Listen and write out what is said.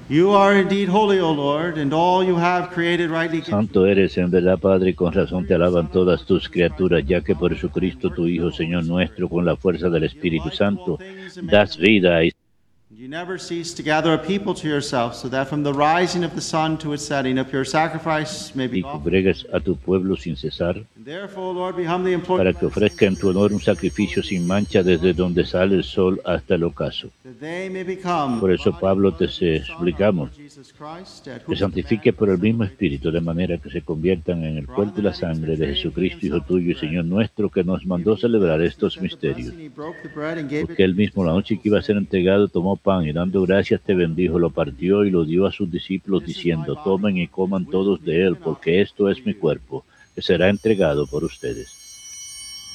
You are indeed holy, O Lord, and all you have created rightly gives Santo eres en verdad, Padre, y con razón te alaban todas tus criaturas, ya que por Jesucristo, tu Hijo, Señor nuestro, con la fuerza del Espíritu Santo, das vida y you never cease to gather a people to yourself, so that from the rising of the sun to its setting, a pure sacrifice may be offered. congregas a tu pueblo sin cesar, And therefore, Lord, we humbly implore para you que ofrezca en tu honor un sacrificio sin mancha desde donde sale el sol hasta el ocaso. that they may become Por eso, the body Pablo, and te blood of your Son, our suplicamos Lord Jesus Christ, at que whose santifique command por el we mismo celebrate Espíritu, de manera que se conviertan en el For on cuerpo the y la night he was sangre de betrayed, Jesucristo, he Hijo himself tuyo y took bread. Señor nuestro, que nos mandó Giving celebrar thanks, he estos said the misterios. blessing, he broke the bread and gave it Porque él to his mismo, la noche que disciples, iba a ser saying, entregado, tomó pan y dando gracias te bendijo, lo partió y lo dio a sus discípulos, "This is my diciendo: body, tomen y which is coman which todos will be de él, given up porque esto for es mi you." cuerpo, que será entregado por ustedes.